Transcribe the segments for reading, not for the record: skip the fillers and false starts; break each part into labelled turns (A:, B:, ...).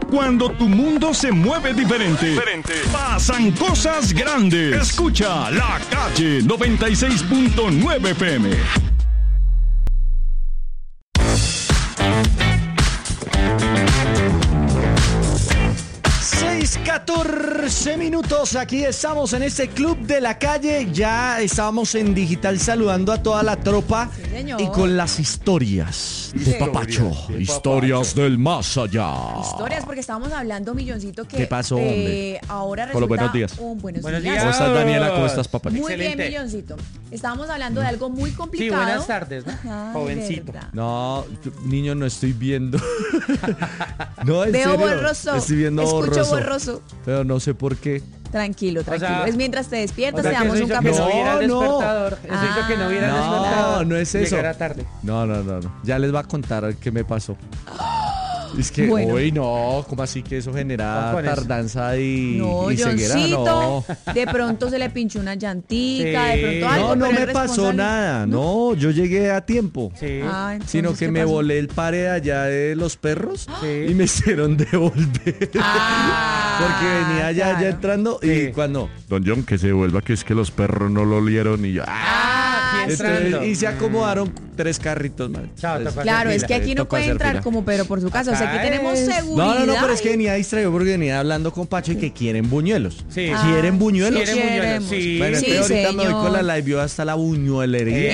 A: Cuando tu mundo se mueve diferente, pasan cosas grandes. Escucha La Calle 96.9 FM.
B: 14 minutos, aquí estamos en este Club de la Calle. Ya estábamos en digital saludando a toda la tropa, sí, y con las historias de Papacho, historias del más allá.
C: Historias, porque estábamos hablando, Milloncito, que
B: ¿qué pasó, hombre?
C: Ahora resulta
B: buenos días.
C: Buenos días.
B: ¿Cómo estás, Daniela? ¿Cómo estás, Papacho?
C: Muy Excelente. Bien, Milloncito. Estábamos hablando de algo muy complicado.
D: Sí, buenas tardes, ¿no? Ay, jovencito.
C: Verdad.
B: No, niño, no estoy viendo. No, en
C: Veo
B: serio.
C: borroso.
B: Estoy viendo
C: Escucho borroso.
B: Pero no sé por qué.
C: Tranquilo.
D: O sea,
C: es mientras te despiertas,
D: o sea,
C: te damos un café.
D: No viera el despertador. Eso hizo que no viera el despertador.
B: No es eso.
D: Llegará tarde.
B: No. Ya les va a contar qué me pasó. Es que, uy, no, ¿cómo así que eso genera tardanza y ceguera? No,
C: de pronto se le pinchó una llantica, de pronto algo.
B: No me pasó nada, no, yo llegué a tiempo.
D: Sí.
B: Sino que me volé el pare allá de los perros y me hicieron devolver. Porque venía ya entrando y cuando, don John, que se devuelva, que es que los perros no lo olieron y yo, entonces, y se acomodaron 3 carritos, man.
C: Claro, es que aquí no puede entrar como Pedro por su casa. O sea, aquí tenemos seguridad.
B: No, pero es que venía distraído porque venía hablando con Pacho y que quieren buñuelos.
D: Sí.
B: ¿Quieren buñuelos?
D: Sí.
B: Bueno,
C: sí,
B: ahorita
C: señor.
B: me voy con la live, yo hasta la buñuelería.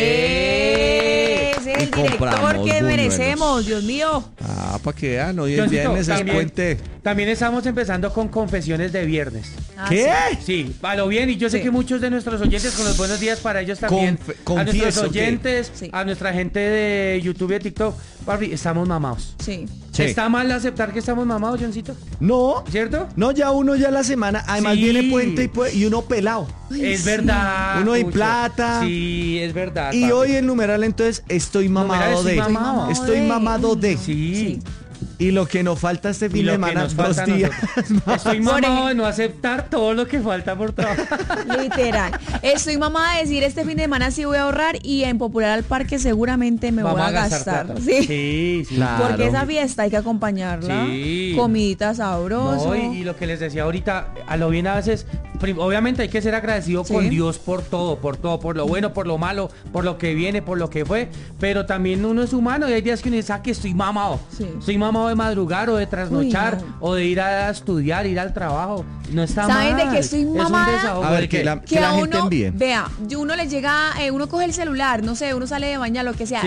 C: Ese es el director que merecemos, Dios mío.
B: Para que vean, hoy en día en ese puente.
D: También estamos empezando con confesiones de viernes.
B: ¿Qué?
D: Sí, a lo bien, y yo sé que muchos de nuestros oyentes, con los buenos días para ellos también, a nuestros oyentes, a nuestra gente de YouTube y de TikTok, Barbie, estamos mamados.
C: Sí.
D: ¿Está mal aceptar que estamos mamados, Johncito?
B: No.
D: ¿Cierto?
B: No, ya uno ya la semana, además viene puente y uno pelado.
D: Ay, es verdad.
B: Uno de plata.
D: Sí, es verdad.
B: Y hoy el numeral entonces estoy mamado de. Estoy mamado de.
D: Sí.
B: Y lo que nos falta este fin de semana, 2 días.
D: Estoy mamado de no aceptar todo lo que falta por trabajar.
C: Literal. Estoy mamada de decir este fin de semana sí voy a ahorrar y en Popular al Parque seguramente me voy a gastar.
D: Sí,
B: claro.
C: Porque esa fiesta hay que acompañarla.
D: Sí.
C: Comidita sabrosa.
D: No, y lo que les decía ahorita, a lo bien a veces, obviamente hay que ser agradecido con Dios por todo, por lo bueno, por lo malo, por lo que viene, por lo que fue, pero también uno es humano y hay días que uno dice, que estoy mamado. Sí. Estoy mamado de madrugar o de trasnochar o de ir a estudiar, ir al trabajo. No está mal.
C: ¿Saben de qué estoy mamada?
B: A ver, que la gente envíe.
C: Vea, uno le llega, uno coge el celular, no sé, uno sale de bañar, lo que sea,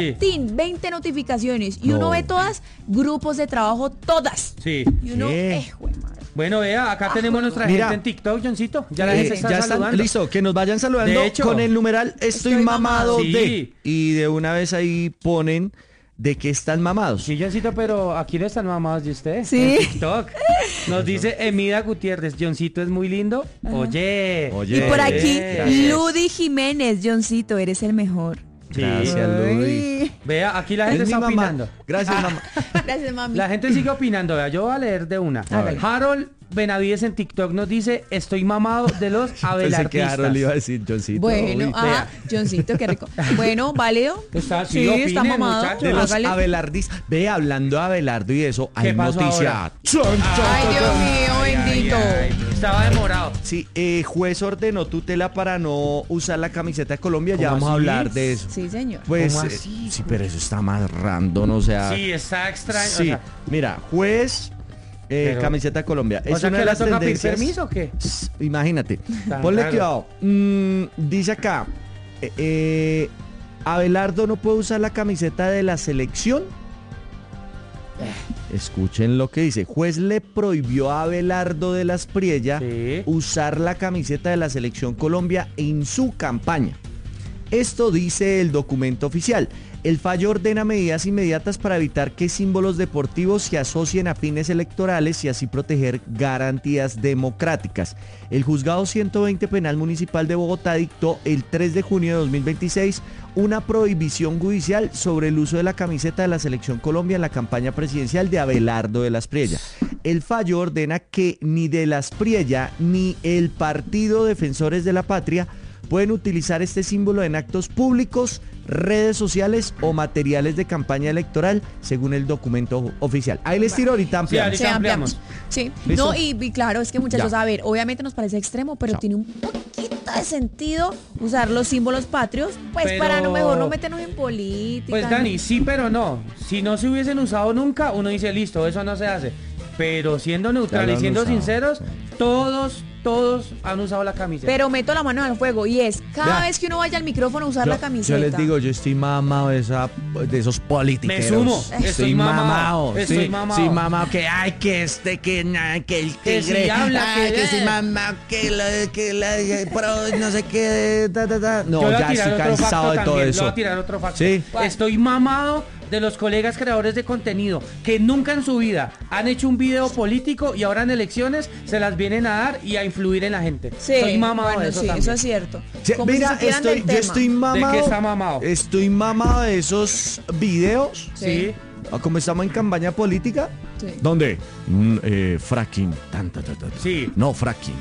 C: 20 notificaciones y uno ve todas, grupos de trabajo, todas.
D: Sí.
C: Y uno,
D: bueno, vea, acá tenemos nuestra gente en TikTok, Johncito. Ya la gente está saludando.
B: Listo, que nos vayan saludando de hecho, con el numeral estoy mamado de. Y de una vez ahí ponen de que están mamados.
D: Sí, Johncito, pero ¿a quién están mamados de usted?
C: Sí.
D: En TikTok. Nos dice Emida Gutiérrez, Johncito es muy lindo. Oye.
C: Y por aquí, Ludi Jiménez, Johncito, eres el mejor.
D: Sí.
B: Gracias, Ludi.
D: Vea, aquí la gente está opinando.
B: Gracias, mamá.
C: Gracias, mami.
D: La gente sigue opinando, vea, yo voy a leer de una. Harold Benavides en TikTok nos dice, estoy mamado de los abelardistas.
B: Pensé que Harold iba a decir Johncito.
C: Bueno, Johncito, qué rico. Bueno, válido.
D: Sí,
C: está mamado.
D: Muchachos.
B: De los abelardistas. Ve, hablando de Abelardo y eso, hay noticia.
C: Ay, Dios mío, bendito.
D: Estaba demorado.
B: Sí, juez ordenó tutela para no usar la camiseta de Colombia. Ya vamos a hablar de eso.
C: Sí, señor.
B: Pues,
D: ¿Cómo así?
B: sí, pero eso está más random, o sea.
D: Sí, está extraño.
B: Sí, mira, juez... camiseta de Colombia.
D: ¿Es una de las tendencias? ¿Permiso o qué?
B: Imagínate. Ponle cuidado. Dice acá, Abelardo no puede usar la camiseta de la selección. Escuchen lo que dice. Juez le prohibió a Abelardo de las Priella usar la camiseta de la selección Colombia en su campaña. Esto dice el documento oficial. El fallo ordena medidas inmediatas para evitar que símbolos deportivos se asocien a fines electorales y así proteger garantías democráticas. El Juzgado 120 Penal Municipal de Bogotá dictó el 3 de junio de 2026 una prohibición judicial sobre el uso de la camiseta de la Selección Colombia en la campaña presidencial de Abelardo de las Priella. El fallo ordena que ni de las Priella ni el Partido Defensores de la Patria pueden utilizar este símbolo en actos públicos, redes sociales o materiales de campaña electoral, según el documento oficial. Ahí les tiro, ahorita ampliamos.
C: Sí, ampliamos. Sí. No, y claro, es que muchachos, a ver, obviamente nos parece extremo, pero tiene un poquito de sentido usar los símbolos patrios, pues pero, para mejor no meternos en política.
D: Pues Dani, sí, pero no. Si no se hubiesen usado nunca, uno dice, listo, eso no se hace. Pero siendo neutral y siendo sinceros, todos han usado la camiseta.
C: Pero meto la mano al fuego y es cada vez que uno vaya al micrófono a usar la camiseta.
B: Yo les digo, yo estoy mamado de esos políticos.
D: Me sumo.
B: Estoy mamado.
D: Estoy mamado.
B: Sí, mamado. Que hay que el tigre.
D: Si habla,
B: que si mamá, no sé qué. No, ya estoy cansado de todo eso.
D: Voy a tirar otro facto.
B: Sí.
D: Estoy mamado de los colegas creadores de contenido que nunca en su vida han hecho un video político y ahora en elecciones se las vienen a dar y a influir en la gente.
C: Sí,
D: estoy mamado de eso también.
C: Eso es cierto.
B: Sí, mira, yo estoy mamado.
D: ¿De qué está mamado?
B: Estoy mamado de esos videos.
C: Sí.
B: Como estamos en campaña política.
C: Sí.
B: ¿Dónde? Fracking.
D: Sí.
B: No, fracking.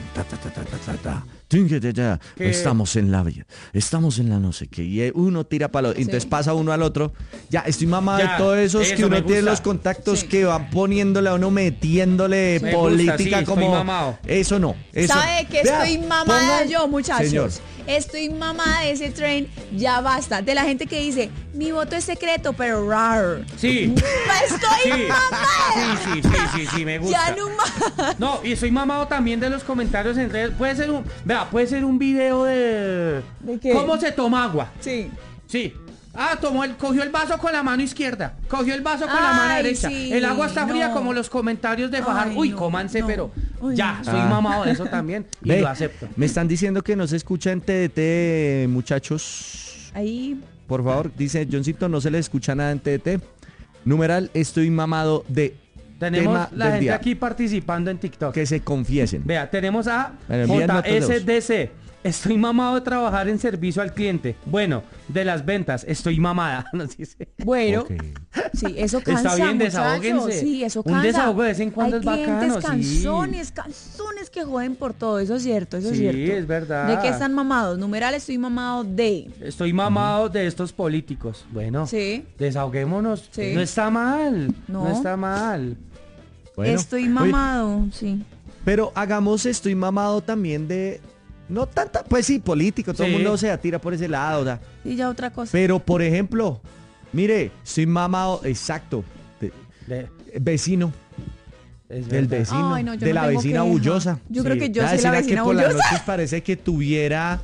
B: Estamos en la no sé qué. Y uno tira para entonces pasa uno al otro. Ya, estoy mamado de todos esos que uno tiene los contactos que van poniéndole a uno, metiéndole política como. Eso no.
C: ¿Sabe que estoy mamada yo, muchachos? Señor. Estoy mamada de ese tren, ya basta. De la gente que dice, mi voto es secreto, pero raro.
D: Sí.
C: Estoy mamada.
D: Sí, me gusta.
C: Ya no más.
D: No, y estoy mamado también de los comentarios en redes. Puede ser un video de...
C: ¿De qué?
D: ¿Cómo se toma agua?
C: Sí.
D: Sí. Cogió el vaso con la mano izquierda, cogió el vaso con la mano derecha.
C: Sí,
D: el agua está fría como los comentarios de Fajar. Cómanse, pero ya, estoy mamado de eso también y lo acepto.
B: Me están diciendo que no se escucha en TDT, muchachos.
C: Ahí.
B: Por favor, dice Johncito, no se le escucha nada en TDT. Numeral, estoy mamado de...
D: Tenemos la gente aquí participando en TikTok.
B: Que se confiesen.
D: Vea, tenemos a JSDC. Estoy mamado de trabajar en servicio al cliente. Bueno, de las ventas, estoy mamada. Nos dice.
C: Bueno, sí, eso cansa.
D: Está bien, desahóguense.
C: Sí, eso cansa.
D: Un desahogo de vez en cuando es bacano.
C: Canzones que joden por todo. Eso es cierto, eso es cierto.
D: Sí, es verdad.
C: ¿De qué están mamados? Numeral, estoy mamado de...
D: Estoy mamado de estos políticos. Bueno, desahoguémonos. Sí. No está mal. No está mal.
C: Bueno, estoy mamado, sí.
B: Pero hagamos estoy mamado también de... No tanta, pues sí, político, todo el mundo se atira por ese lado, o sea.
C: Y ya otra cosa.
B: Pero, por ejemplo, mire, soy mamado, exacto, vecino. Del vecino,
C: ay, no,
B: de la vecina bullosa.
C: Yo creo que yo soy la vecina
B: que por
C: bullosa.
B: las noches parece que tuviera,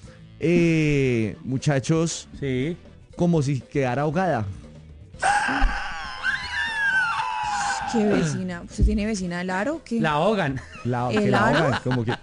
B: muchachos, como si quedara ahogada.
C: ¿Qué vecina? ¿Usted tiene vecina del aro? ¿Qué?
D: La ahogan.
B: La ahogan, como que...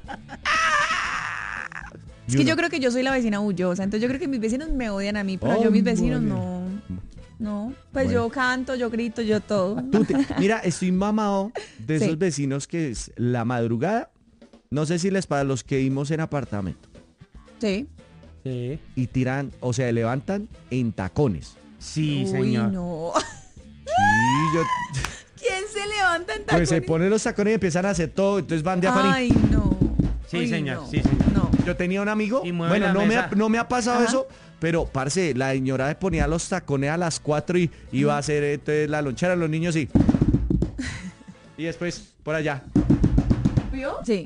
C: Es que yo creo que yo soy la vecina bullosa, entonces yo creo que mis vecinos me odian a mí, pero yo mis vecinos no. Pues yo canto, yo grito, yo todo.
B: Mira, estoy mamado de esos vecinos que es la madrugada, no sé si les pasa, los que vimos en apartamento.
C: Sí.
B: Y tiran, o sea, levantan en tacones.
D: Sí, señor.
C: No.
B: Sí,
C: ¿Quién se levanta en tacones?
B: Pues se ponen los tacones y empiezan a hacer todo, entonces van de afán.
C: Ay, no.
D: Sí, señor.
C: No.
D: Sí, señor.
C: No.
B: Yo tenía un amigo, bueno, no me ha pasado eso, pero, parce, la señora se ponía los tacones a las 4 y iba a hacer entonces la lonchera, los niños y después, por allá.
C: ¿Vio? Sí.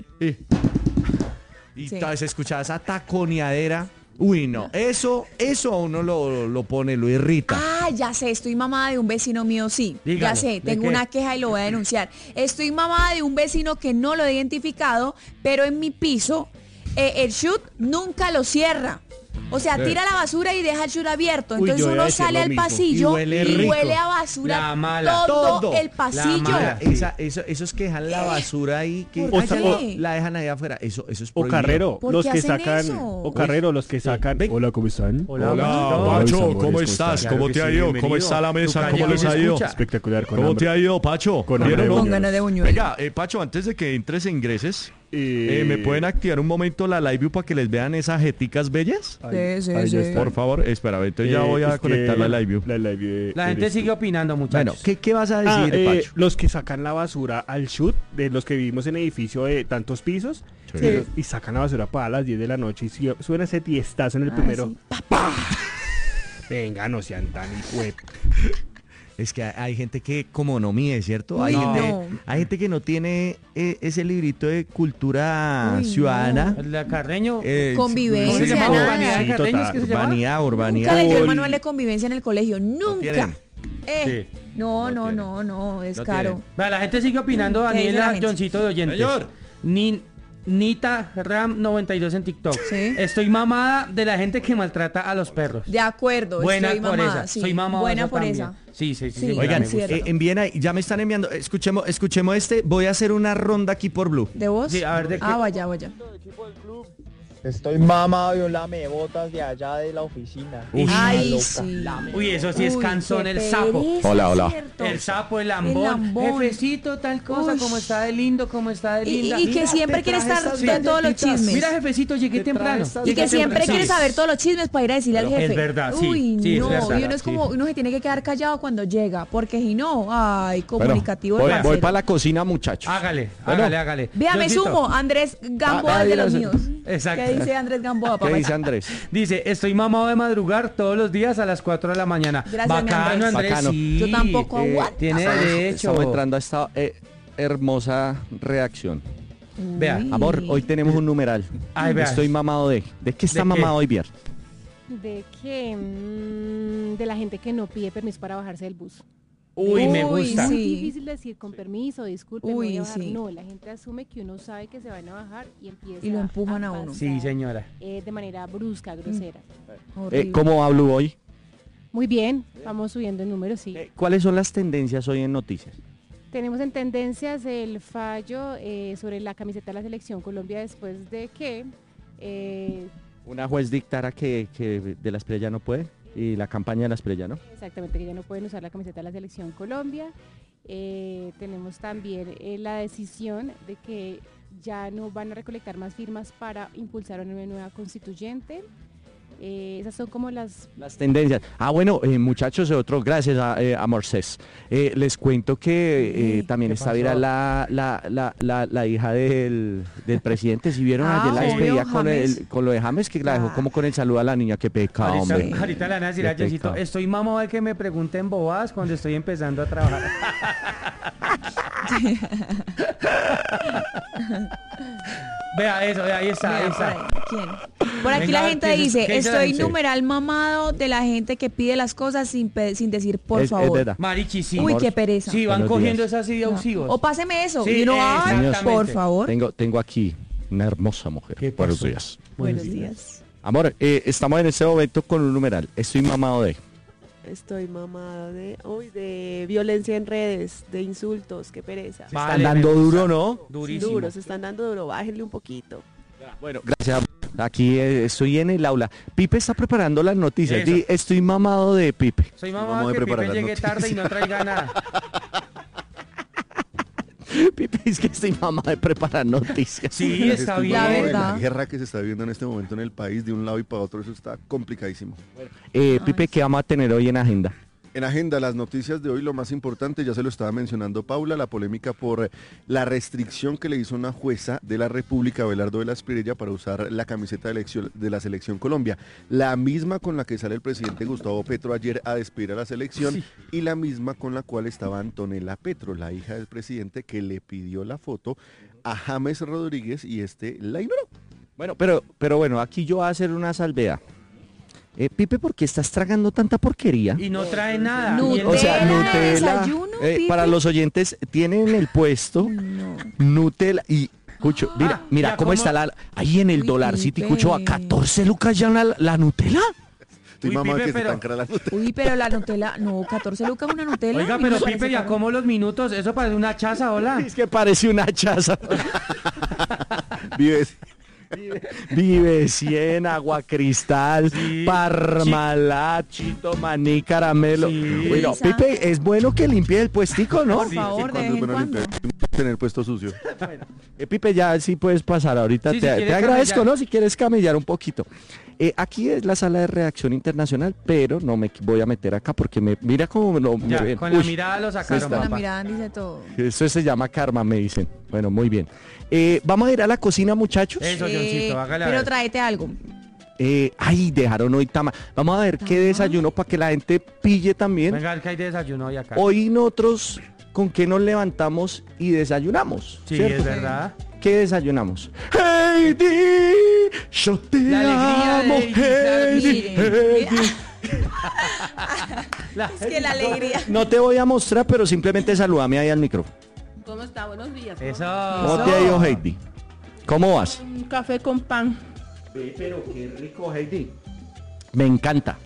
B: Y se escuchaba esa taconeadera. Uy, no, eso a uno lo pone, lo irrita.
C: Ah, ya sé, estoy mamada de un vecino mío, sí.
D: Dígalo,
C: ya sé, tengo una queja y lo voy a denunciar. Estoy mamada de un vecino que no lo he identificado, pero en mi piso el chute nunca lo cierra. O sea, tira la basura y deja el chute abierto. Entonces uno sale al pasillo y huele a basura todo el pasillo.
B: Esos que dejan la basura ahí, que la dejan ahí afuera. Eso es prohibido.
E: O Carrero, los que sacan.
C: Eso?
E: O Carrero, los que sacan. Hola, ¿cómo están?
A: Hola, Pacho, ¿cómo estás? ¿Cómo te ha ido? ¿Cómo está la mesa? ¿Cómo les ha ido?
E: Espectacular.
A: ¿Cómo te ha ido, Pacho?
E: Con ganas
C: de buñuelo.
A: Venga, Pacho, antes de que entres e ingreses, ¿me pueden activar un momento la live view para que les vean esas jeticas bellas?
C: Sí.
A: Por favor, espera, entonces ya voy a conectar la live view.
D: La gente sigue opinando, muchachos.
B: Bueno, ¿qué vas a decir, Pacho?
E: Los que sacan la basura al chute, de los que vivimos en edificio de tantos pisos, y sacan la basura para las 10 de la noche y suena ese tiestazo en el primero.
C: Sí.
E: Venga, no sean tan web.
B: Es que hay gente que como no mide, ¿cierto?
C: Uy,
B: Hay gente que no tiene ese librito de cultura ciudadana.
D: El de Carreño.
C: Convivencia,
D: ¿Cómo se llama?
C: nada.
D: Urbanidad de
B: Sí,
D: Carreño, ¿es
B: total,
D: que se llama?
B: urbanidad.
C: Nunca le dio el manual de convivencia en el colegio, nunca.
B: tienen.
C: No, es caro.
B: tienen.
D: Vea, la gente sigue opinando,
C: ¿Qué dice la
D: Daniela
C: gente?
D: Johncito de oyentes.
B: Señor.
D: Nita Ram 92 en TikTok.
C: Sí.
D: Estoy mamada de la gente que maltrata a los perros.
C: De acuerdo,
D: Buena
C: estoy
D: por
C: mamada,
D: esa.
C: sí.
D: Soy mamada
C: Buena
D: esa
C: por
D: también.
C: esa.
D: Sí,
C: Sí.
B: Oigan,
C: es cierto.
B: envíen ahí, ya me están enviando. Escuchemos este. Voy a hacer una ronda aquí por Blue.
C: ¿De vos?
D: Sí, a ver, ¿de qué?
C: Vaya.
F: Estoy mamado de un lamebotas de allá de la oficina.
C: Ay,
F: Loca.
C: sí.
D: Uy, eso sí es
C: Uy,
D: cansón,
C: qué
D: el sapo.
C: pereza,
B: Hola.
C: ¿cierto?
D: El sapo, el lambón,
C: lambón.
D: jefecito, tal cosa,
C: Uy.
D: como está de lindo, como está de linda.
C: Y que siempre quiere estar en todos los chismes.
D: Mira, jefecito, llegué temprano.
C: Y que siempre quiere
D: Sí.
C: saber todos los chismes para ir a decirle al
D: Es
C: jefe.
D: verdad, sí,
C: Uy,
D: sí, es
C: no.
D: verdad,
C: Y uno es como, uno se tiene que quedar callado cuando llega, porque si no, ay, comunicativo.
B: Voy
C: parcero.
B: para la cocina, muchachos.
D: Hágale.
C: Vea, me
D: Johncito,
C: sumo, Andrés Gamboa de los míos.
D: Exacto.
C: ¿Qué dice Andrés Gamboa,
B: ¿Qué
C: papá?
B: dice Andrés?
D: Dice, estoy mamado de madrugar todos los días a las 4 de la mañana.
C: Gracias, mi
D: Bacano,
C: Andrés.
D: Andrés,
B: Bacano.
D: sí.
C: Yo tampoco aguanto.
D: Tiene derecho.
B: Estamos entrando a esta hermosa reacción.
D: Vea,
C: Uy.
B: Amor, hoy tenemos un numeral.
D: Ay, vea.
B: Estoy mamado de. ¿De qué está
D: ¿De qué?
B: mamado hoy, Bier?
G: De que de la gente que no pide permiso para bajarse del bus.
D: Uy, me
C: Uy,
D: gusta.
G: Es muy
C: Sí.
G: difícil decir con permiso, disculpe, me
C: Uy,
G: voy a bajar.
C: sí.
G: No, la gente asume que uno sabe que se van a bajar y empieza
C: Y lo empujan a uno.
D: Sí, señora.
G: de manera brusca, grosera.
C: Horrible.
B: ¿Cómo hablo hoy?
G: Muy bien, vamos subiendo en números, sí.
B: ¿Cuáles son las tendencias hoy en noticias?
G: Tenemos en tendencias el fallo sobre la camiseta de la Selección Colombia después de que
B: Una juez dictara que de la Espriella no puede y la campaña de la Espriella no.
G: exactamente, que ya no pueden usar la camiseta de la Selección Colombia. Tenemos también la decisión de que ya no van a recolectar más firmas para impulsar una nueva constituyente. Esas son como las...
B: Las tendencias. Bueno, muchachos, gracias a Morsés. Les cuento que también
D: ¿Qué
B: está
D: pasó?
B: viral la hija del presidente. Si vieron ayer la
C: obvio,
B: despedida
C: James.
B: con lo de James, que la dejó como con el saludo a la niña. Qué pecado, hombre.
D: Ahorita le van a decir a
B: Qué
D: Johncito,
B: pecado.
D: estoy mamado de que me pregunten bobadas cuando estoy empezando a trabajar. Vea eso, vea, ahí está, ahí
C: Mira, por
D: está.
C: ahí. ¿Quién? Por aquí
D: Venga,
C: la gente
D: ¿qué
C: dice,
D: dice la
C: estoy
D: gente?
C: numeral mamado de la gente que pide las cosas sin decir por
B: Es
C: favor.
B: verdad.
D: Marichi, sí.
C: Uy, qué pereza.
D: Sí, van
B: Buenos
D: cogiendo
B: días.
D: esas ideas
C: No. O páseme eso.
D: Sí,
C: y uno, ay,
D: exactamente.
C: por favor.
B: Tengo aquí una hermosa mujer.
D: ¿Qué
B: Buenos
D: pasó?
B: días.
C: Buenos días.
B: Amor, estamos en este momento con un numeral. Estoy mamado de.
H: Estoy mamada de violencia en redes, de insultos, qué pereza.
B: Están
D: Vale,
B: dando
D: me gusta.
B: duro, ¿no?
D: Durísimo.
H: Duro, se están dando duro, bájenle un poquito.
B: Bueno, gracias. Aquí estoy en el aula. Pipe está preparando las noticias.
D: Eso.
B: Estoy mamado de Pipe.
D: Soy
I: Vamos
D: mamado
I: a
D: de que
I: preparar
D: Pipe
I: las
D: llegue tarde y no traiga nada.
B: Pipe es que estoy mamado de preparar noticias.
D: Sí, está
I: Estoy
D: bien.
C: La
I: mamado de
C: verdad.
I: La guerra que se está viviendo en este momento en el país, de un lado y para otro, eso está complicadísimo.
B: Pipe, ¿qué vamos a tener hoy en agenda?
I: En agenda, las noticias de hoy, lo más importante, ya se lo estaba mencionando Paula, la polémica por la restricción que le hizo una jueza de la República, Abelardo de la Espriella, para usar la camiseta de la Selección Colombia. La misma con la que sale el presidente Gustavo Petro ayer a despedir a la selección,
D: Sí.
I: y la misma con la cual estaba Antonella Petro, la hija del presidente, que le pidió la foto a James Rodríguez y la ignoró.
B: Bueno, pero bueno, aquí yo voy a hacer una salvedad. Pipe, ¿por qué estás tragando tanta porquería?
D: Y no trae nada.
C: Nutella.
D: Y el-
B: O sea,
C: ¿de
B: Nutella.
C: desayuno, Pipe?
B: Para los oyentes, tienen en el puesto
C: No.
B: Nutella y... Cucho, mira
D: Ah,
B: mira
D: ya,
B: cómo
D: ¿cómo?
B: está ahí en el
C: Uy,
B: Dollar City,
C: Pipe.
B: Cucho, a 14 lucas ya la Nutella.
I: Estoy
D: Uy,
I: mamado de
D: Pipe,
I: que se
D: pero-
I: tan cara la Nutella.
C: Uy, pero la Nutella, no, 14 lucas una Nutella.
D: Oiga,
C: a mí
D: pero
C: me parece
D: Pipe, ya
C: caro.
D: como los minutos, eso parece una chaza, hola.
B: Es que parece una chaza.
I: Vives.
B: Vive 100, agua cristal,
D: Sí.
B: Parmalat, chito, maní, caramelo.
D: Sí.
B: Bueno,
C: Esa.
B: Pipe, es bueno que limpie el puestico, ¿no?
C: Por favor, de
I: Cuando
C: vez
I: es
C: en
I: bueno
C: cuando.
I: tener puesto sucio.
B: Pipe, ya sí puedes pasar ahorita.
D: Sí, si
B: te
D: quieres
B: agradezco,
D: camellar.
B: ¿no? Si quieres camellar un poquito. Aquí es la sala de reacción internacional, pero no me voy a meter acá porque mira cómo me
D: Ya,
B: ven.
D: con la
B: Uy,
D: mirada lo sacaron,
C: Con la
D: papá.
C: mirada dice todo.
B: eso se llama karma, me dicen. Bueno, muy bien. Vamos a ir a la cocina, muchachos.
D: Eso, Johncito, hágale a
C: Pero
D: ver.
C: tráete algo.
B: Dejaron hoy tamal. Vamos a ver qué desayuno para que la gente pille también.
D: Venga, que hay desayuno hoy acá.
B: Hoy nosotros, ¿con qué nos levantamos y desayunamos?
D: Sí,
B: ¿cierto?
D: es verdad.
B: ¿Qué desayunamos? Heidi, yo te
D: La
B: amo,
D: alegría de
B: Heidi, Heidi.
C: Es que la alegría.
B: No te voy a mostrar, pero simplemente salúdame ahí al micrófono.
H: ¿Cómo está? Buenos días.
D: Eso.
B: ¿Cómo te ha ido, Heidi? ¿Cómo vas?
H: Un café con pan.
B: Pero qué rico, Heidi. Me encanta.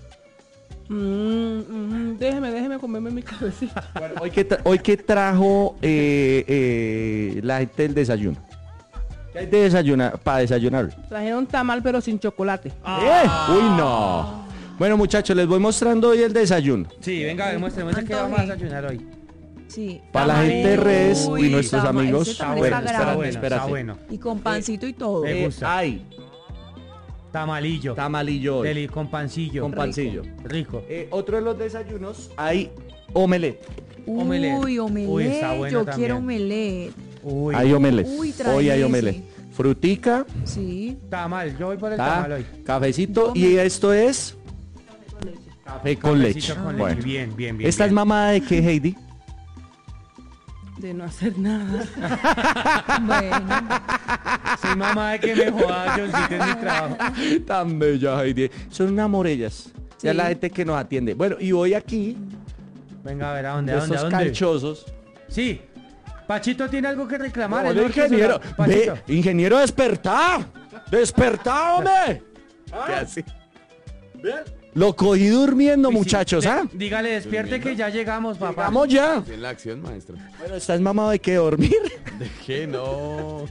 H: Déjeme comerme mi cabecita.
B: Bueno, hoy que trajo la gente del desayuno. ¿Qué hay de desayunar para desayunar?
H: Trajeron tamal pero sin chocolate.
B: Uy, no. Bueno, muchachos, les voy mostrando hoy el desayuno.
D: Sí, venga, muéstrame qué vamos a desayunar hoy.
C: Sí.
B: Para la gente de redes y nuestros amigos.
C: Ese tamal está grande.
D: Está bueno.
C: Y con pancito y todo.
D: Me gusta.
B: Hay
D: Tamalillo.
B: tamalillo hoy,
D: Con pancillo.
B: con pancillo.
D: Rico.
B: Otro de los desayunos hay omelette.
D: Omelette.
C: Uy,
D: Uy, está bueno
C: yo
D: también.
C: quiero omelette.
D: Uy.
B: Hay omelette.
C: Uy, trae
B: Hoy hay
C: ese.
B: omelette. Frutica,
C: Sí.
D: Tamal. Yo voy por el tamal hoy.
B: cafecito y esto es café con leche.
D: Cafecito con
B: Bueno.
D: leche. Bien, bien.
B: ¿Esta es mamada de qué, Heidi?
H: De no hacer nada.
C: Bueno.
D: Soy mamá de que me joda, Johncito, es mi trabajo.
B: Tan bella, Heidi. Son unas morellas. Ya
C: Sí.
B: la gente que nos atiende. Bueno, y voy aquí,
D: Venga, a ver, ¿a dónde?
B: estos calchosos.
D: Sí. Pachito tiene algo que reclamar.
B: Hola,
D: ¿no?
B: ingeniero.
D: Pachito.
B: Ve, ingeniero, despertá. Despertá, hombre. ¿Qué hace? Lo cogí durmiendo,
D: Sí, sí.
B: muchachos, ¿ah?
D: Dígale, despierte que ya llegamos, papá.
B: Vamos ya.
J: En la acción, maestro.
B: Bueno, ¿estás mamado de qué dormir?
J: ¿De qué no?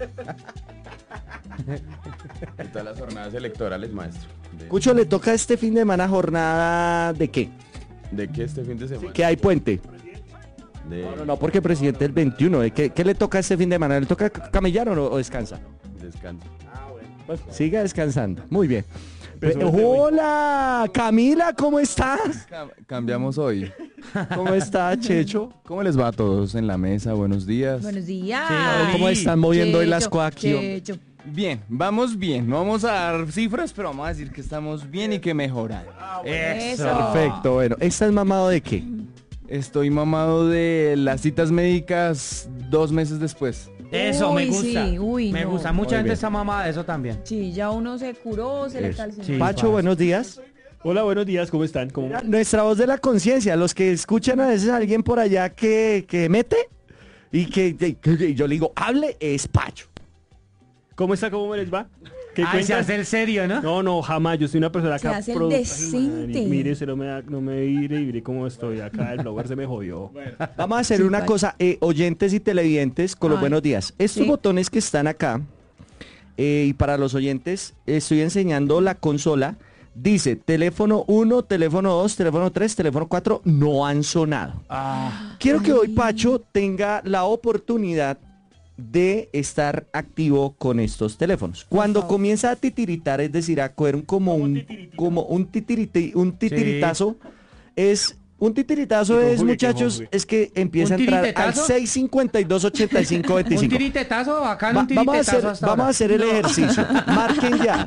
J: ¿Qué tal las jornadas electorales, maestro?
B: Cucho, le toca este fin de semana jornada de qué?
J: ¿De qué este fin de semana?
B: Que hay puente.
J: De
B: No, porque presidente el 21. ¿Qué le toca este fin de semana? ¿Le toca camellar o descansa?
J: descanso.
B: Pues, siga descansando. Muy bien.
E: Empezó
B: Hola, Camila, ¿cómo estás?
J: Cambiamos hoy.
B: ¿Cómo está, Checho?
J: ¿Cómo les va a todos en la mesa? Buenos días.
C: Buenos días.
B: ¿Cómo están moviendo hoy las
C: Checho,
B: cosas aquí, hombre?
C: Checho.
J: Bien, vamos bien. No vamos a dar cifras, pero vamos a decir que estamos bien y que mejoran.
C: Eso.
B: Perfecto, bueno. ¿Estás mamado de qué?
J: Estoy mamado de las citas médicas 2 meses después.
D: Eso, me
C: Uy,
D: gusta.
C: sí, uy,
D: me
C: no.
D: gusta. Mucha
B: Muy
D: gente
B: bien.
D: está mamada de eso también.
C: Sí, ya uno se curó, se le
B: Eso.
C: calcinó.
D: Sí.
B: Pacho, buenos días.
E: Hola, buenos días, ¿cómo están? ¿Cómo...
B: Nuestra voz de la conciencia, los que escuchan a veces a alguien por allá que mete y que yo le digo, hable, es Pacho.
E: ¿Cómo está? ¿Cómo me les va? ¿Qué
D: Ay, se
E: cuentan?
D: hace el serio, ¿no?
E: No, no, jamás. Yo soy una persona
C: Se
E: acá.
C: hace el
E: Ay,
C: decente.
E: madre, mire, usted no me mire cómo estoy acá. El blogger se me jodió.
B: Vamos a hacer
C: Sí,
B: una
C: Pacho.
B: cosa, oyentes y televidentes, con los
C: Ay,
B: buenos días. Estos
C: sí.
B: botones que están acá, y para los oyentes, estoy enseñando la consola. Dice, teléfono 1, teléfono 2, teléfono 3, teléfono 4, no han sonado. Quiero que hoy Pacho tenga la oportunidad de estar activo con estos teléfonos. Cuando comienza a titiritar, es decir, a coger un titiritazo, es... Un titiritazo
E: Que
B: es,
E: conjugue,
B: muchachos,
E: que conjugue.
B: es que empieza a
D: ¿Un
B: entrar al
D: tiritetazo?
B: 652 85
D: Un
B: 25.
D: tiritetazo, bacán,
B: Va-
D: un tiritetazo hasta
B: vamos a
D: ahora.
B: hacer el ejercicio. Marquen ya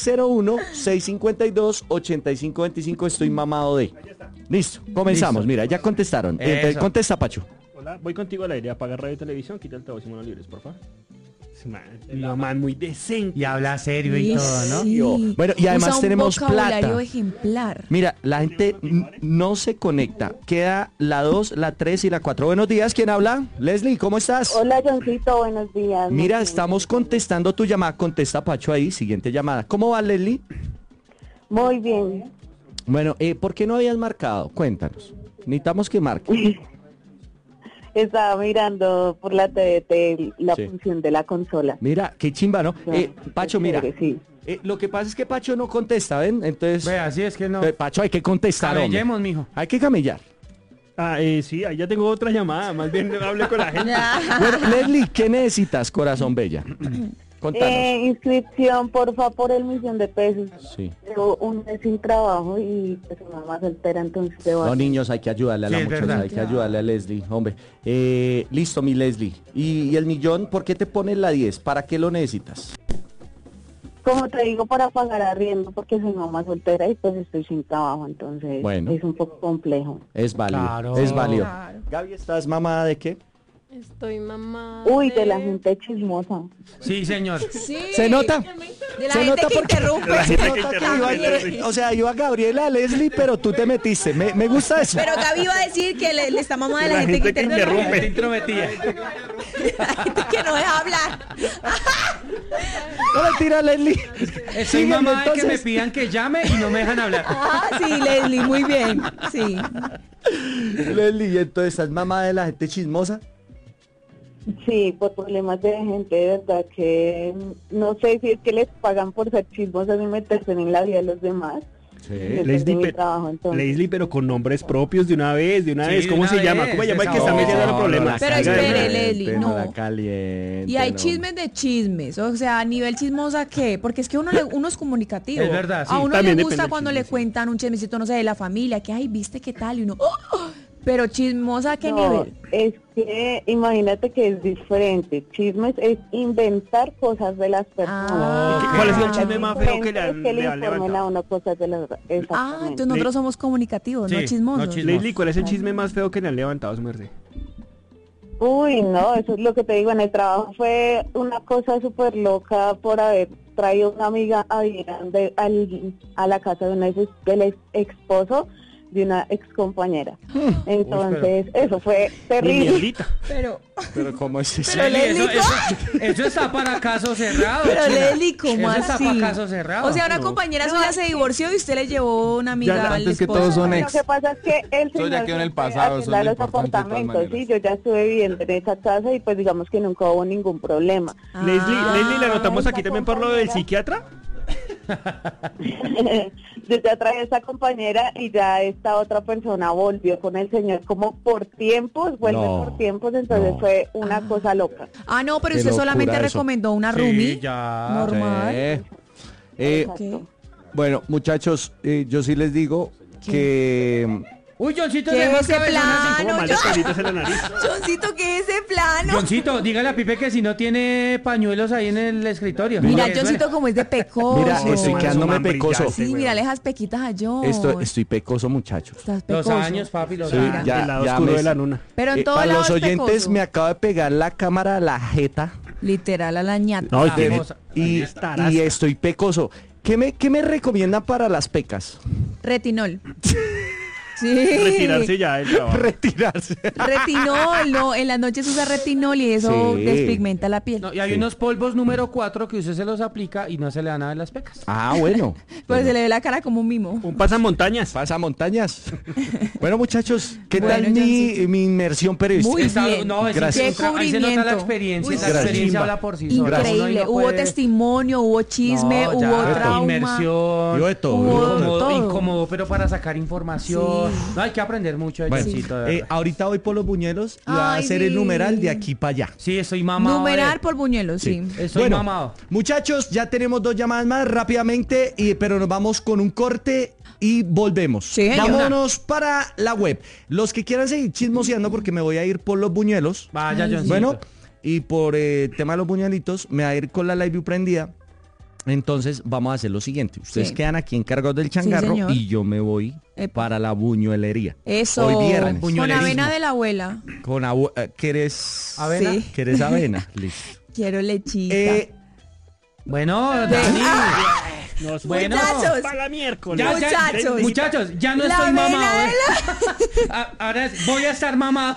B: 601-652-8525. Estoy mamado de. Listo, comenzamos.
D: Listo.
B: Mira, ya contestaron.
D: Eso.
B: Contesta, Pacho.
E: Hola, voy contigo al aire. Apaga radio y televisión. Quita el altavoz y manos libres, por favor. La man muy decente.
D: Y habla serio y
C: Sí,
D: todo, ¿no?
C: sí.
B: Bueno, y además
C: Usa un
B: tenemos
C: vocabulario
B: plata.
C: ejemplar.
B: Mira, la gente no se conecta. Queda la 2, la 3 y la 4. Buenos días, ¿quién habla? Leslie, ¿cómo estás?
K: Hola, Johncito, buenos días.
B: Mira,
K: Muy
B: estamos contestando tu llamada. Contesta, Pacho, ahí. Siguiente llamada. ¿Cómo va, Leslie?
K: Muy bien.
B: Bueno, ¿por qué no habías marcado? Cuéntanos. Necesitamos que marque.
K: Estaba mirando por la TDT la
B: Sí.
K: función de la consola.
B: Mira, qué chimba, ¿no? Pacho,
K: Es
B: mira.
K: chévere, sí.
B: Lo que pasa es que Pacho no contesta, ¿ven? Entonces,
D: Ve, así es que no.
B: Pacho, hay que contestar, hombre.
D: Camellemos, mijo.
B: Hay que camellar.
E: Sí, ahí ya tengo otra llamada. Más bien hablé con la gente.
B: Bueno, Leslie, ¿qué necesitas, corazón bella? Contanos.
K: Inscripción, porfa, por el $1.000.000.
B: Sí.
K: Llevo un mes sin trabajo y pues una más soltera, entonces debo
B: No,
K: hacer-
B: niños, hay que ayudarle a la
D: Sí, es
B: muchacha,
D: verdad.
B: hay que ayudarle a Leslie, hombre. Listo, mi Leslie. ¿Y el millón, por qué te pones la 10? ¿Para qué lo necesitas?
K: como te digo, para pagar arriendo, porque soy mamá soltera y pues estoy sin trabajo, entonces
B: Bueno.
K: es un poco complejo.
B: Es válido,
D: Claro.
B: es válido.
C: Claro.
B: Gaby, ¿estás mamada de qué?
H: Estoy mamá.
K: Uy, de la gente chismosa.
D: Sí, señor.
C: Sí.
B: ¿Se nota?
C: De la
B: Se
C: gente
B: nota
C: que
B: porque-
C: interrumpe.
B: Se nota que iba, o sea, iba Gabriela, Leslie, pero tú te metiste. Me gusta eso.
C: Pero Gaby iba a decir que le está mamá de la gente que interrumpe.
D: Gente intrometida.
C: La gente que no deja hablar.
B: No mentira, Leslie.
D: Estoy
B: Sígueme,
D: mamá de que me
B: entonces.
D: pidan que llame y no me dejan hablar.
C: Ah, sí, Leslie, muy bien. Sí.
B: Leslie, ¿y entonces estás mamada de la gente chismosa?
K: Sí, por problemas de gente, de verdad que no sé si es que les pagan por ser chismosas y meterse en la vida de los demás.
E: Leslie,
K: mi trabajo, entonces.
E: Leslie, pero con nombres propios de una vez,
D: Sí,
E: ¿Cómo
D: de
E: se
D: una
E: llama?
D: vez,
E: ¿Cómo se llama el que
D: esa
E: está
D: voz.
E: metiendo los problemas?
C: Pero espere, Leslie, no.
B: la caliente,
C: Y hay
B: no.
C: chismes de chismes, o sea, a nivel chismosa, ¿qué? Porque es que uno es comunicativo.
D: Es verdad, sí.
C: A uno
E: También
C: le
E: depende
C: gusta
E: del
C: cuando
E: chisme,
C: le cuentan un chismecito, no sé, de la familia, que, ay, ¿viste qué tal? Y uno, ¡oh! Pero chismosa, ¿a qué
K: No,
C: nivel?
K: es que imagínate que es diferente. Chismes es inventar cosas de las personas.
C: Ah.
E: ¿Cuál es el chisme más feo que le han
K: que le
E: levantado?
K: informen a uno cosas de las
C: Ah,
K: exactamente.
C: entonces nosotros somos comunicativos, no
D: Sí,
C: chismosos.
D: no chismosos.
E: Leslie, ¿cuál es el chisme más feo que le han levantado a su merced?
K: Uy, no, eso es lo que te digo, en el trabajo fue una cosa súper loca por haber traído una amiga a vivir a la casa de del ex esposo de una ex compañera. Entonces, eso fue terrible.
E: Mierdita.
C: Pero
B: ¿Cómo es eso?
C: Pero
D: Leslie,
C: Leslie,
D: eso está para caso cerrado.
C: pero
D: China.
C: Leslie, ¿cómo
D: Eso está
C: así?
D: para caso cerrado.
C: O sea, una compañera suya se divorció y usted le llevó una amiga
E: Ya,
C: al
J: antes que
C: esposo.
J: todos son
K: Lo
J: ex.
K: que pasa es que el
J: Eso
K: señor
J: ya quedó en el
K: siempre
J: pasado, eso es
K: arregla
J: lo
K: los
J: importante de todas
K: apartamentos, sí,
J: maneras.
K: yo ya estuve viviendo en esa casa y pues digamos que nunca hubo ningún problema.
C: Ah.
E: Leslie, ¿la anotamos
K: esa
E: aquí también por lo del
K: compañera.
E: psiquiatra?
K: Yo ya traje a esa compañera y ya esta otra persona volvió con el señor como por tiempos, vuelve
B: No,
K: por tiempos, entonces
B: no.
K: fue una cosa loca.
C: Ah, no, pero
B: Qué
C: usted
B: locura
C: solamente
B: eso.
C: recomendó una
D: Sí,
C: roomie.
D: ya.
C: Normal.
B: Sí. Bueno, muchachos, yo sí les digo que...
D: Uy, Johncito,
C: ¿Qué
D: de
C: es
D: más
C: ese
D: cabezones.
C: plan?
E: Como
C: no,
E: mal
C: yo-
E: de pelitos en la nariz.
C: Johncito, ¿qué es ese plano?
D: Johncito, dígale a Pipe que si no tiene pañuelos ahí en el escritorio.
C: Mira,
D: Porque
C: Johncito como es de pecoso.
B: Mira, estoy
E: man,
B: quedándome
E: man
B: pecoso.
E: brillante.
C: Sí, mira, le dejas pequitas a John.
B: Estoy pecoso, muchachos.
C: Estás
D: Los
C: pecoso.
D: años, papi, los
B: Sí,
D: años.
B: ya,
E: El lado
B: ya
E: oscuro
B: me-
E: de la luna.
C: Pero en todo
B: para
C: lado
B: los
C: es
B: oyentes
C: pecoso.
B: me acaba de pegar la cámara a la jeta
C: Literal, a la ñata.
E: No,
D: La
E: tiene-
D: famosa.
B: y,
E: estarás.
B: y estoy pecoso. ¿Qué me recomiendan para las pecas?
C: Retinol. Sí.
E: Retirarse ya del trabajo.
B: Retirarse.
C: Retinol, no, en las noches usa retinol y eso
B: Sí.
C: despigmenta la piel.
D: No, y hay unos polvos número 4 que usted se los aplica y no se le dan nada de las pecas.
B: Ah, bueno.
C: Pero se le ve la cara como un mimo.
E: Un pasamontañas.
B: Pasa montañas. Bueno, muchachos, ¿qué
C: Bueno,
B: tal mi inmersión periodística?
C: Muy bien.
D: No, es
B: Gracias.
C: Qué
D: ahí se nota la
C: cubrimiento.
D: experiencia.
C: Uy,
D: La
C: sí.
D: experiencia
B: Chimba.
D: habla por sí sola. Uno ahí
C: Increíble.
D: no
C: Hubo
D: puede-
C: testimonio, hubo chisme,
D: No,
C: hubo
D: ya,
C: trauma.
D: inmersión.
B: Yo de todo,
C: Hubo
B: yo de todo.
C: todo.
D: Incómodo, pero para sacar información.
C: Sí.
D: No, hay que aprender mucho de
B: Bueno,
D: Johncito, de verdad.
B: ahorita voy por los buñuelos y va a
C: Ay,
B: hacer el
C: sí.
B: numeral de aquí para allá.
D: Sí, estoy mamado.
C: Numerar por buñuelos, sí.
D: Estoy
B: Bueno,
D: mamado.
B: muchachos, ya tenemos 2 llamadas más rápidamente, pero nos vamos con un corte y volvemos.
C: Sí, señor.
B: Vámonos para la web. Los que quieran seguir chismoseando, porque me voy a ir por los buñuelos.
D: Vaya,
C: Ay,
D: Johncito.
B: Bueno, y por tema de los buñuelitos, me va a ir con la live view prendida. Entonces vamos a hacer lo siguiente. Ustedes
C: Sí.
B: quedan aquí encargados del changarro
C: señor.
B: y yo me voy
C: Epa.
B: para la buñuelería.
C: Eso.
B: Hoy viernes.
C: Con
D: Buñuelerismo.
C: avena de la abuela.
B: Con ¿quieres
D: ¿Avena?
C: Sí.
B: ¿Quieres avena? Listo.
C: Quiero lechita.
D: Bueno, Dani.
E: Nos
D: Bueno.
C: Muchachos.
E: para miércoles.
D: Muchachos, ya no
C: La
D: estoy
C: avena
D: mamado.
C: de
D: ¿eh? Ahora voy a estar mamado.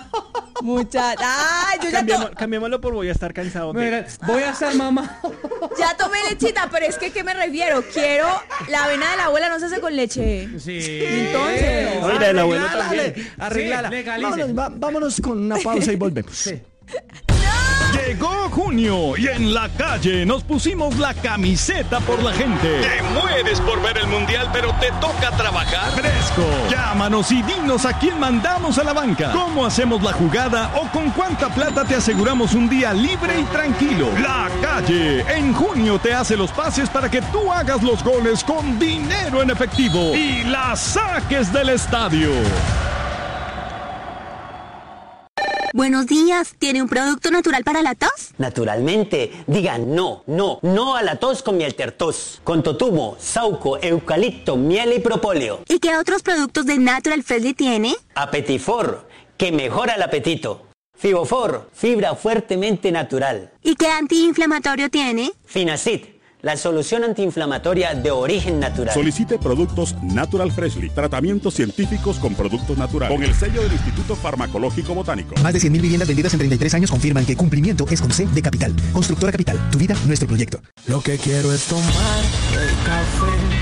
C: Ay, yo
E: Cambiémoslo por voy a estar cansado.
D: Mira, voy a estar mamado.
C: ya tomé lechita, pero es que ¿qué me refiero? Quiero la avena de la abuela no se hace con leche.
D: Sí.
C: Entonces.
E: No, y la del abuelo
B: Arreglala,
E: también.
B: arreglala.
D: Sí, legalice.
B: Vámonos con una pausa y volvemos.
A: Llegó junio y en la calle nos pusimos la camiseta por la gente. Te mueres por ver el mundial, pero te toca trabajar fresco. Llámanos y dinos a quién mandamos a la banca, cómo hacemos la jugada o con cuánta plata te aseguramos un día libre y tranquilo. La calle en junio te hace los pases para que tú hagas los goles con dinero en efectivo y la saques del estadio.
L: Buenos días, ¿tiene un producto natural para la tos?
M: Naturalmente, diga no a la tos con miel tertos, con totumo, sauco, eucalipto, miel y propóleo.
L: ¿Y qué otros productos de Natural Freshly tiene?
M: Apetifor, que mejora el apetito. Fibofor, fibra fuertemente natural.
L: ¿Y qué antiinflamatorio tiene?
M: Finacid, la solución antiinflamatoria de origen natural.
N: Solicite productos Natural Freshly, tratamientos científicos con productos naturales, con el sello del Instituto Farmacológico Botánico.
O: Más de 100.000 viviendas vendidas en 33 años confirman que cumplimiento es con C de Capital. Constructora Capital, tu vida, nuestro proyecto.
P: Lo que quiero es tomar el café